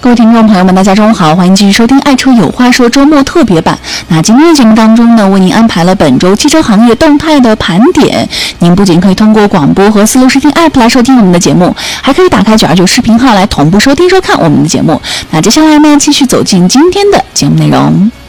各位听众朋友们，大家中午好，欢迎继续收听《爱车有话说》周末特别版。那今天的节目当中呢，为您安排了本周汽车行业动态的盘点。您不仅可以通过广播和思路视听 App 来收听我们的节目，还可以打开929视频号来同步收听收看我们的节目。那接下来呢，继续走进今天的节目内容。